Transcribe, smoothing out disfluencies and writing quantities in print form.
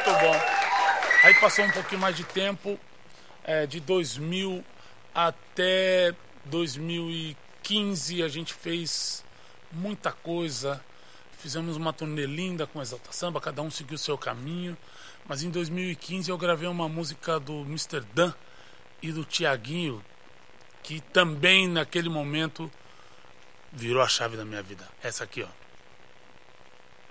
bom. Aí passou um pouquinho mais de tempo, de 2000 até 2015 a gente fez muita coisa. Fizemos uma turnê linda com Exalta Samba, cada um seguiu o seu caminho. Mas em 2015 eu gravei uma música do Mr. Dan e do Tiaguinho, que também naquele momento virou a chave da minha vida. Essa aqui, ó.